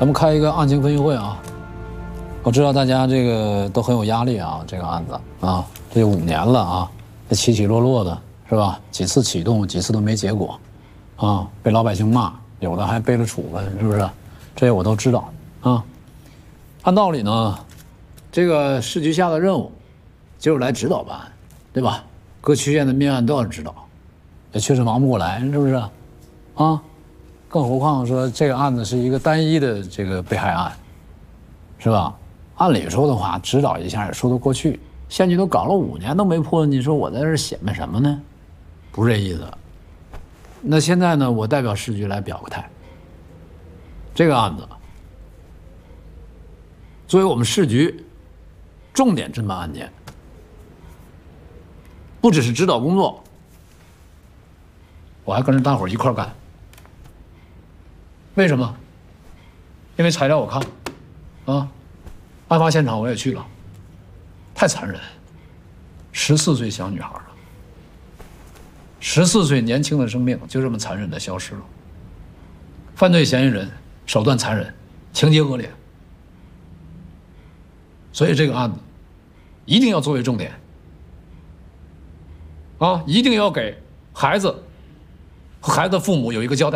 咱们开一个案情分析会啊！我知道大家这个都很有压力啊，这个案子啊，这5年了啊，这起起落落的是吧？几次启动，几次都没结果，啊，被老百姓骂，有的还背了处分，是不是？这些我都知道啊。按道理呢，这个市局下的任务就是来指导办案，对吧？各区县的命案都要指导，也确实忙不过来，是不是？啊，更何况说这个案子是一个单一的这个被害案，是吧？按理说的话，指导一下也说得过去。县局都搞了5年都没破，你说我在这儿显摆什么呢？不是这意思。那现在呢，我代表市局来表个态。这个案子作为我们市局重点侦办案件，不只是指导工作，我还跟着大伙儿一块儿干。为什么？因为材料我看了，啊，案发现场我也去了，太残忍，14岁小女孩了，14岁年轻的生命就这么残忍的消失了。犯罪嫌疑人手段残忍，情节恶劣，所以这个案子一定要作为重点，啊，一定要给孩子和孩子父母有一个交代。